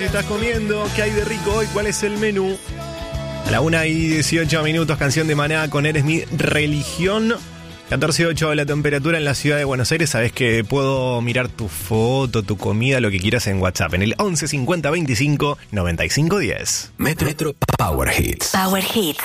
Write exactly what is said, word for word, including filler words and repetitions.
¿Qué estás comiendo? ¿Qué hay de rico hoy? ¿Cuál es el menú? A la una y dieciocho minutos, canción de Maná con Eres mi religión. catorce ocho la temperatura en la ciudad de Buenos Aires. Sabes que puedo mirar tu foto, tu comida, lo que quieras en WhatsApp. En el once cincuenta veinticinco noventa y cinco diez. Metro, Metro Power Hits. Power Hits.